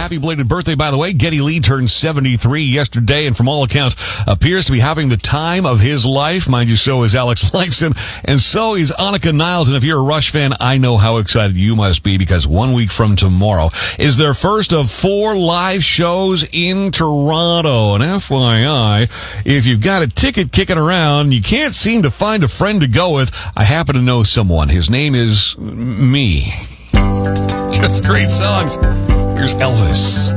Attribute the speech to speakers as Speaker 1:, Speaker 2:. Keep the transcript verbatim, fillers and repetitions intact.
Speaker 1: happy belated birthday, by the way. Geddy Lee turned seventy-three yesterday, and from all accounts, appears to be having the time of his life. Mind you, so is Alex Lifeson, and so is Annika Niles. And if you're a Rush fan, I know how excited you must be, because one week from tomorrow is their first of four live shows in Toronto. And F Y I, if you've got a ticket kicking around, you can't seem to find a friend to go with, I happen to know someone. His name is me. Just great songs. Here's Elvis.